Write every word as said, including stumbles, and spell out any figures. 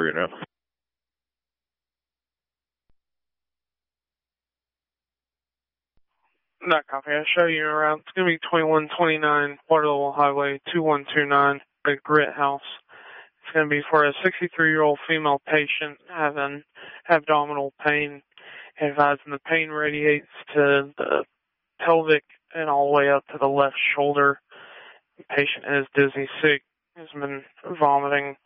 Bruno. Not copy. I'll show you around. It's going to be twenty-one twenty-nine Waterloo Highway two one two nine, the Grit House. It's going to be for a sixty-three-year-old female patient having abdominal pain. Advising the pain radiates to the pelvic and all the way up to the left shoulder. The patient is dizzy, sick, has been vomiting